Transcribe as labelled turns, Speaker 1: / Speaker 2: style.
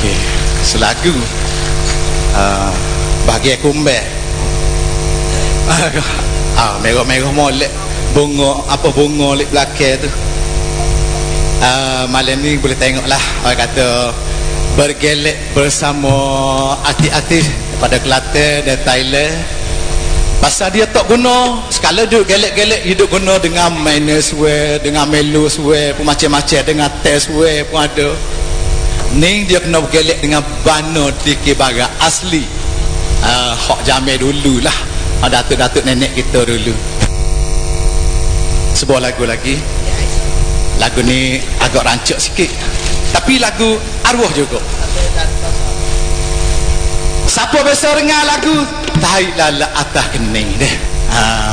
Speaker 1: Okey, selagu bagi kumbe. Merah-merah molek bunga lip belakang tu. Malam ni boleh tengoklah orang kata bergelek bersama artis-artis daripada Kelantan dan Thailand. Pasal dia tak guna sekala duk gelek-gelek hidup guna dengan minor swear, dengan melo swear pun macam-macam, dengan test swear pun ada. Ni dia kena bergelek dengan bana dikir barat asli. Hak jamai dululah. Datuk-datuk nenek kita dulu. Sebuah lagu lagi. Lagu ni agak rancak sikit, tapi lagu arwah juga. Siapa biasa dengar lagu Tahi Lala Atas Kening deh.